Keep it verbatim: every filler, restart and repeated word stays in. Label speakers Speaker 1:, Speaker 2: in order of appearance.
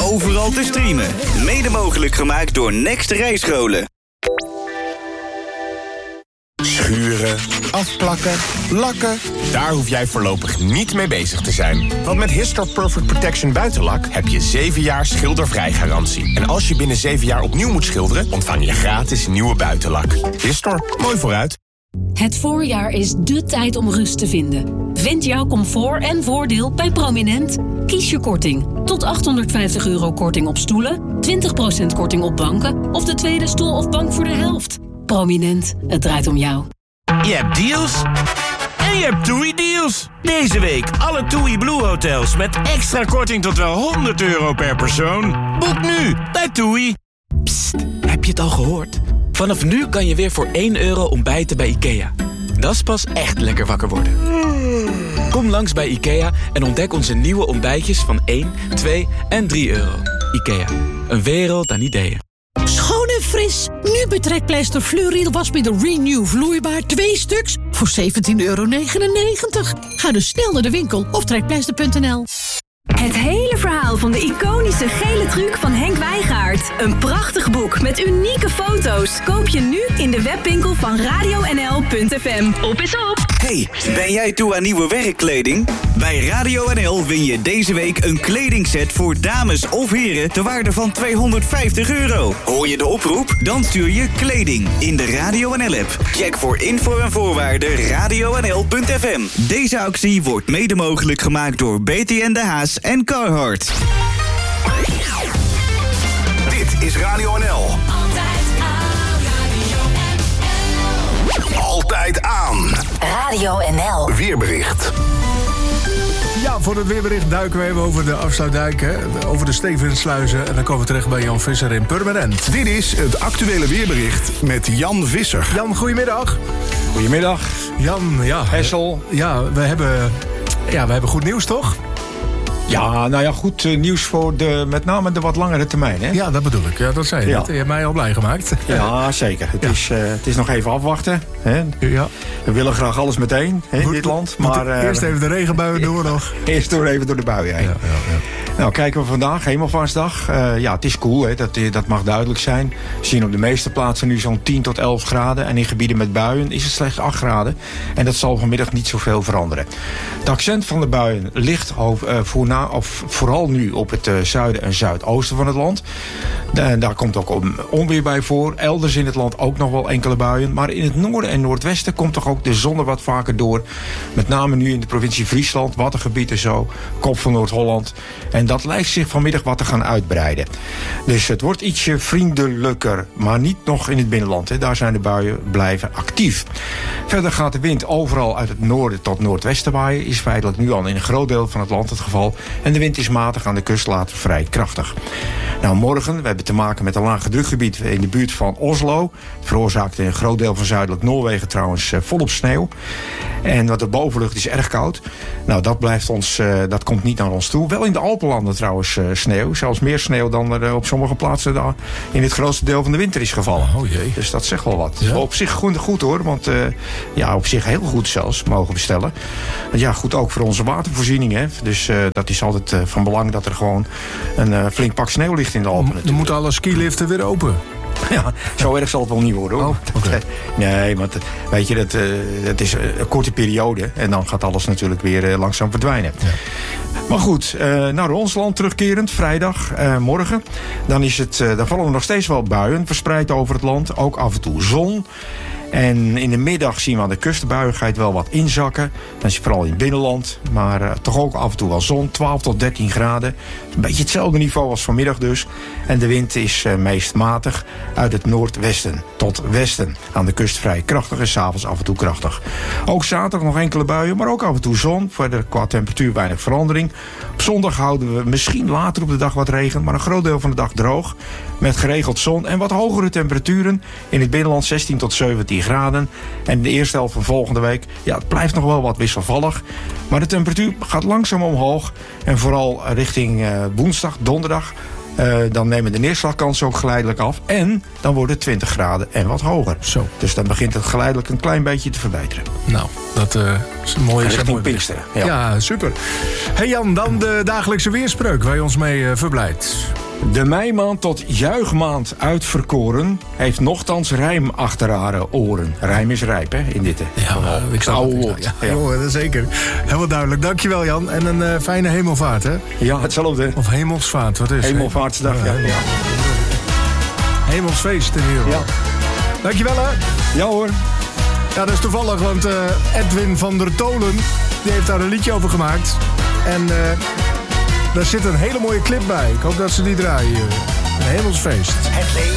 Speaker 1: overal te streamen. Mede mogelijk gemaakt door Next Rijscholen.
Speaker 2: Schuren, afplakken, lakken. Daar hoef jij voorlopig niet mee bezig te zijn. Want met Histor Perfect Protection Buitenlak heb je zeven jaar schildervrij garantie. En als je binnen zeven jaar opnieuw moet schilderen, ontvang je gratis nieuwe buitenlak. Histor, mooi vooruit.
Speaker 3: Het voorjaar is dé tijd om rust te vinden. Vind jouw comfort en voordeel bij Prominent. Kies je korting. Tot achthonderdvijftig euro korting op stoelen, twintig procent korting op banken of de tweede stoel of bank voor de helft. Prominent, het draait om jou.
Speaker 4: Je hebt deals en je hebt TUI-deals. Deze week alle TUI Blue Hotels met extra korting tot wel honderd euro per persoon. Boek nu bij TUI.
Speaker 5: Psst, heb je het al gehoord? Vanaf nu kan je weer voor één euro ontbijten bij IKEA. Dat is pas echt lekker wakker worden. Kom langs bij IKEA en ontdek onze nieuwe ontbijtjes van één, twee en drie euro. IKEA, een wereld aan ideeën.
Speaker 6: Schoon en fris. Nu bij Trekpleister Fleuriel wasmiddel Renew vloeibaar. Twee stuks voor zeventien euro negenennegentig. Ga dus snel naar de winkel of trekpleister punt n l.
Speaker 7: Het hele verhaal van de iconische gele truc van Henk Wijngaard. Een prachtig boek met unieke foto's. Koop je nu in de webwinkel van radio n l punt f m. Op is op!
Speaker 1: Hey, ben jij toe aan nieuwe werkkleding? Bij Radio N L win je deze week een kledingset voor dames of heren ter waarde van tweehonderdvijftig euro. Hoor je de oproep? Dan stuur je kleding in de Radio N L-app. Check voor info en voorwaarden radio n l punt f m. Deze actie wordt mede mogelijk gemaakt door B T N De Haas en Carhartt.
Speaker 8: Dit is Radio N L. Altijd aan.
Speaker 7: Radio N L.
Speaker 8: Weerbericht.
Speaker 9: Ja, voor het weerbericht duiken we even over de afsluitdijk, hè, over de Stevensluizen. En dan komen we terecht bij Jan Visser in Purmerend.
Speaker 8: Dit is het actuele weerbericht met Jan Visser.
Speaker 9: Jan, goedemiddag.
Speaker 10: Goedemiddag.
Speaker 9: Jan, ja.
Speaker 10: Hessel.
Speaker 9: Ja, we hebben, ja, we hebben goed nieuws, toch?
Speaker 10: Ja, nou ja, goed uh, nieuws voor de, met name de wat langere termijn, hè?
Speaker 9: Ja, dat bedoel ik. Ja, dat zei je
Speaker 10: ja.
Speaker 9: net. Je hebt mij al blij gemaakt.
Speaker 10: Ja, zeker. Het, ja. Is, uh, het is nog even afwachten. Hè?
Speaker 9: Ja.
Speaker 10: We willen graag alles meteen hè, in dit land. Maar, uh,
Speaker 9: eerst even de regenbuien door nog.
Speaker 10: Eerst door even door de buien heen. Ja, ja, ja. Nou, kijken we vandaag, Hemelvaartsdag. Uh, ja, het is koel, hè? Dat, dat mag duidelijk zijn. We zien op de meeste plaatsen nu zo'n tien tot elf graden. En in gebieden met buien is het slechts acht graden. En dat zal vanmiddag niet zoveel veranderen. Het accent van de buien ligt over, uh, voorna, of vooral nu op het uh, zuiden en zuidoosten van het land. De, daar komt ook onweer bij voor. Elders in het land ook nog wel enkele buien. Maar in het noorden en noordwesten komt toch ook de zon er wat vaker door. Met name nu in de provincie Friesland, Waddengebied en zo. Kop van Noord-Holland. En dat lijkt zich vanmiddag wat te gaan uitbreiden. Dus het wordt ietsje vriendelijker. Maar niet nog in het binnenland. Hè. Daar zijn de buien blijven actief. Verder gaat de wind overal uit het noorden tot noordwesten waaien. Is feitelijk nu al in een groot deel van het land het geval. En de wind is matig, aan de kust later vrij krachtig. Nou, morgen, we hebben te maken met een lage drukgebied in de buurt van Oslo. Het veroorzaakt in een groot deel van zuidelijk Noorwegen trouwens uh, volop sneeuw. En wat de bovenlucht is erg koud. Nou, dat blijft ons, uh, dat komt niet naar ons toe. Wel in de Alpenlanden trouwens uh, sneeuw. Zelfs meer sneeuw dan er uh, op sommige plaatsen daar in het grootste deel van de winter is gevallen.
Speaker 9: Oh jee.
Speaker 10: Dus dat zegt wel wat.
Speaker 9: Ja.
Speaker 10: Op zich goed, goed hoor, want uh, ja, op zich heel goed zelfs mogen we stellen. Want ja, goed ook voor onze watervoorziening. Hè. Dus uh, dat is altijd uh, van belang dat er gewoon een uh, flink pak sneeuw ligt in de Alpen.
Speaker 9: Dan moeten alle skiliften weer open.
Speaker 10: Ja, zo erg zal het wel niet worden hoor.
Speaker 9: Oh, okay.
Speaker 10: Nee, want weet je, dat, uh, dat is een korte periode. En dan gaat alles natuurlijk weer uh, langzaam verdwijnen. Ja. Maar goed, uh, naar ons land terugkerend, vrijdag, uh, morgen. Dan, is het, uh, dan vallen er nog steeds wel buien verspreid over het land. Ook af en toe zon. En in de middag zien we aan de kust de buiigheid wel wat inzakken. Dan is het vooral in het binnenland. Maar uh, toch ook af en toe wel zon. twaalf tot dertien graden. Een beetje hetzelfde niveau als vanmiddag dus. En de wind is uh, meest matig uit het noordwesten tot westen. Aan de kust vrij krachtig en 's avonds af en toe krachtig. Ook zaterdag nog enkele buien, maar ook af en toe zon. Verder qua temperatuur weinig verandering. Op zondag houden we misschien later op de dag wat regen. Maar een groot deel van de dag droog. Met geregeld zon en wat hogere temperaturen. In het binnenland zestien tot zeventien graden. En de eerste helft van volgende week, ja, het blijft nog wel wat wisselvallig. Maar de temperatuur gaat langzaam omhoog. En vooral richting uh, woensdag, donderdag. Uh, dan nemen de neerslagkansen ook geleidelijk af. En dan wordt het twintig graden en wat hoger.
Speaker 9: Zo.
Speaker 10: Dus dan begint het geleidelijk een klein beetje te verbeteren.
Speaker 9: Nou, dat uh, is een mooie...
Speaker 10: Richting Pinksteren.
Speaker 9: Ja. ja, super. Hey Jan, dan de dagelijkse weerspreuk waar je ons mee uh, verblijdt.
Speaker 10: De meimaand tot juichmaand uitverkoren heeft nochtans rijm achter haar oren. Rijm is rijp, hè, in dit.
Speaker 9: Ja, maar ik snap
Speaker 10: oude
Speaker 9: het.
Speaker 10: woord.
Speaker 9: Ja, ja. Joh, dat is zeker. Helemaal duidelijk. Dankjewel, Jan. En een uh, fijne hemelvaart, hè?
Speaker 10: Ja, hetzelfde.
Speaker 9: Of hemelsvaart, wat is het?
Speaker 10: Hemelvaartsdag, ja. ja.
Speaker 9: Hemelsfeest in ieder geval.
Speaker 10: Ja.
Speaker 9: Dankjewel, hè?
Speaker 10: Ja, hoor.
Speaker 9: Ja, dat is toevallig, want uh, Edwin van der Tolen... die heeft daar een liedje over gemaakt. En uh, daar zit een hele mooie clip bij. Ik hoop dat ze die draaien. Een hemelsfeest.
Speaker 11: Het leven